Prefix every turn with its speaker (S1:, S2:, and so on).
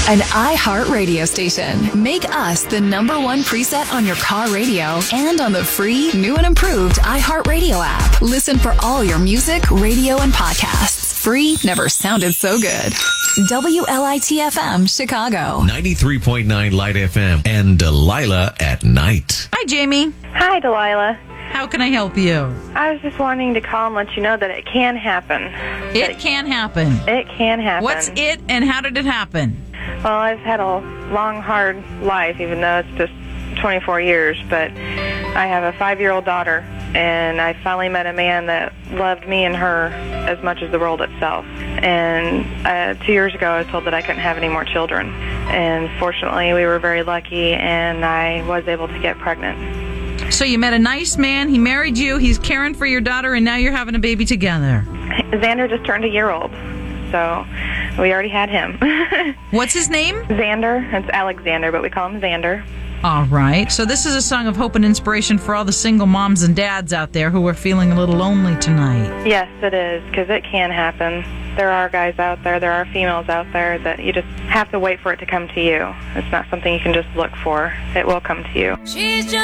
S1: An iHeart radio station. Make us the #1 preset on your car radio and on the free, new and improved iHeart Radio app. Listen for all your music, radio, and podcasts. Free never sounded so good. WLIT-FM, Chicago.
S2: 93.9 Light FM and Delilah at night.
S3: Hi, Jamie.
S4: Hi, Delilah.
S3: How can I help you?
S4: I was just wanting to call and let you know that it can happen.
S3: It can happen.
S4: It can happen.
S3: What's it and how did it happen?
S4: Well, I've had a long, hard life, even though it's just 24 years, but I have a 5-year-old daughter, and I finally met a man that loved me and her as much as the world itself. And 2 years ago, I was told that I couldn't have any more children. And fortunately, we were very lucky, and I was able to get pregnant.
S3: So you met a nice man, he married you, he's caring for your daughter, and now you're having a baby together.
S4: Xander just turned a year old, so we already had him.
S3: What's his name?
S4: Xander. It's Alexander, but we call him Xander.
S3: All right. So this is a song of hope and inspiration for all the single moms and dads out there who are feeling a little lonely tonight.
S4: Yes, it is, because it can happen. There are guys out there, there are females out there that you just have to wait for it to come to you. It's not something you can just look for. It will come to you.
S5: She's just